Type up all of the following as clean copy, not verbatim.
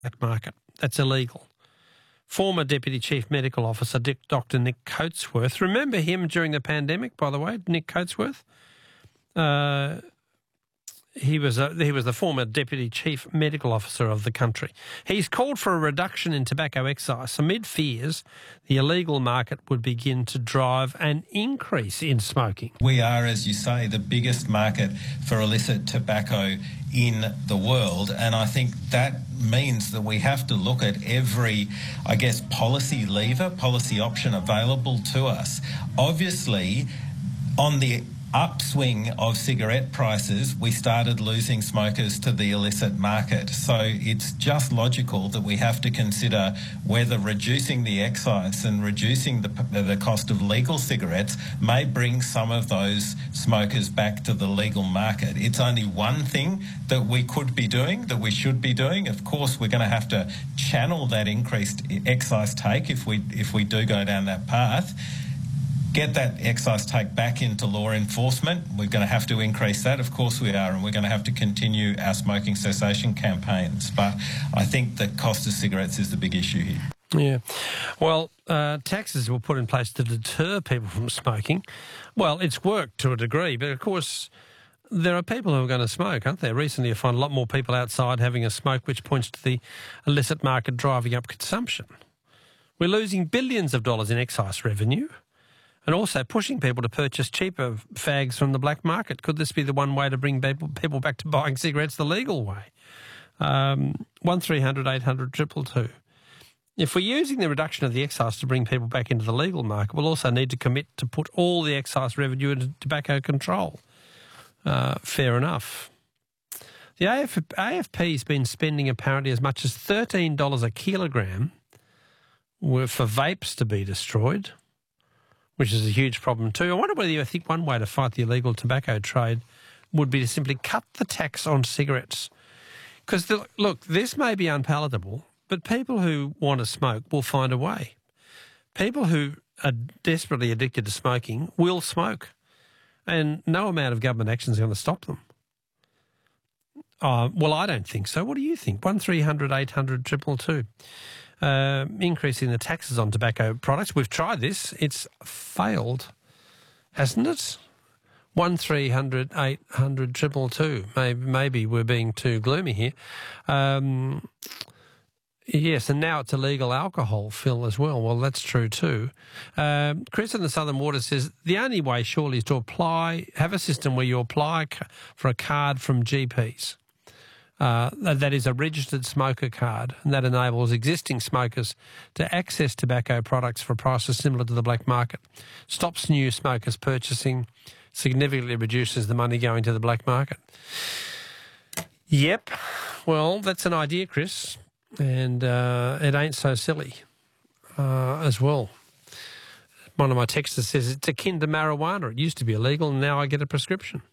black market. That's illegal. Former Deputy Chief Medical Officer Dr. Nick Coatsworth. Remember him during the pandemic, by the way, Nick Coatsworth? He was the former Deputy Chief Medical Officer of the country. He's called for a reduction in tobacco excise amid fears the illegal market would begin to drive an increase in smoking. We are, as you say, the biggest market for illicit tobacco in the world, and I think that means that we have to look at every, I guess, policy lever, policy option available to us. Obviously, on the upswing of cigarette prices, we started losing smokers to the illicit market. So it's just logical that we have to consider whether reducing the excise and reducing the cost of legal cigarettes may bring some of those smokers back to the legal market. It's only one thing that we could be doing, that we should be doing. Of course, we're going to have to channel that increased excise take if we do go down that path. Get that excise take back into law enforcement. We're going to have to increase that. Of course we are, and we're going to have to continue our smoking cessation campaigns. But I think the cost of cigarettes is the big issue here. Yeah. Well, taxes were put in place to deter people from smoking. Well, it's worked to a degree, but of course there are people who are going to smoke, aren't there? Recently I find a lot more people outside having a smoke, which points to the illicit market driving up consumption. We're losing billions of dollars in excise revenue, and also pushing people to purchase cheaper fags from the black market. Could this be the one way to bring people back to buying cigarettes the legal way? 1300 800 222. If we're using the reduction of the excise to bring people back into the legal market, we'll also need to commit to put all the excise revenue into tobacco control. Fair enough. The AFP's been spending apparently as much as $13 a kilogram for vapes to be destroyed, which is a huge problem too. I wonder whether you think one way to fight the illegal tobacco trade would be to simply cut the tax on cigarettes. Because, look, this may be unpalatable, but people who want to smoke will find a way. People who are desperately addicted to smoking will smoke, and no amount of government action is going to stop them. Well, I don't think so. What do you think? 1300 800 222. Increasing the taxes on tobacco products. We've tried this. It's failed, hasn't it? 1300 800 222. Maybe we're being too gloomy here. Yes, and now it's illegal alcohol, Phil, as well. Well, that's true too. Chris in the Southern Water says the only way surely is to have a system where you apply for a card from GPs. That is a registered smoker card, and that enables existing smokers to access tobacco products for prices similar to the black market. Stops new smokers purchasing, significantly reduces the money going to the black market. Yep. Well, that's an idea, Chris, and it ain't so silly as well. One of my texters says it's akin to marijuana. It used to be illegal, and now I get a prescription.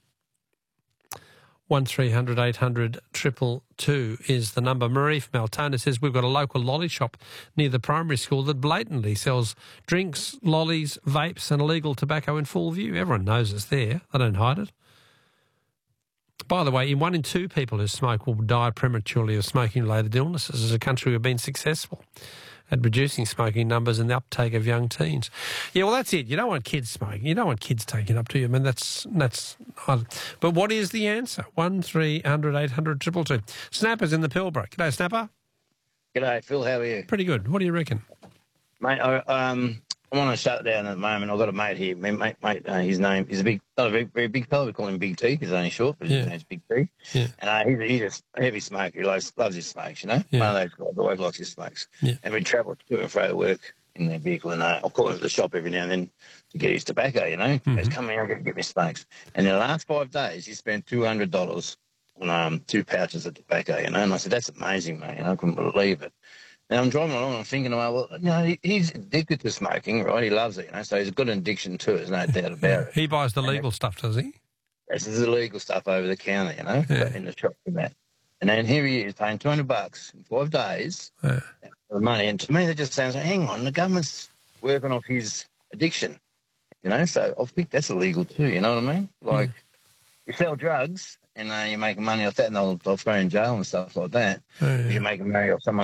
1300 800 222 is the number. Marie from Altona says we've got a local lolly shop near the primary school that blatantly sells drinks, lollies, vapes and illegal tobacco in full view. Everyone knows it's there. They don't hide it. By the way, 1 in 2 people who smoke will die prematurely of smoking-related illnesses. As a country, we've been successful at reducing smoking numbers and the uptake of young teens. Yeah, well, that's it. You don't want kids smoking. You don't want kids taking it up to you. I mean, that's. But what is the answer? 1300 800 222. Snapper's in the Pilbara. G'day, Snapper. G'day, Phil. How are you? Pretty good. What do you reckon? Mate, I'm on a shutdown at the moment. I've got a mate here. Mate, his name is not a very big fella. We call him Big T because he's only short, but his name's Big T. Yeah. And he's a heavy smoker. He loves his smokes, you know. Yeah. One of those guys always likes his smokes. Yeah. And we travel to and fro to work in their vehicle, and I'll call him to the shop every now and then to get his tobacco, you know. Mm-hmm. He's coming out and get me smokes. And in the last 5 days, he spent $200 on 2 pouches of tobacco, you know. And I said, that's amazing, mate. You know, I couldn't believe it. Now, I'm driving along and I'm thinking, well, you know, he's addicted to smoking, right? He loves it, you know, so he's got an addiction to it, there's no doubt about it. He buys the legal stuff, does he? This is the legal stuff over the counter, you know, in the shop for that. And then here he is paying $200 in 5 days for the money. And to me, that just sounds like, hang on, the government's working off his addiction, you know, so I think that's illegal too, you know what I mean? Like, you sell drugs and you're making money off that and they'll throw you in jail and stuff like that. You're making money off someone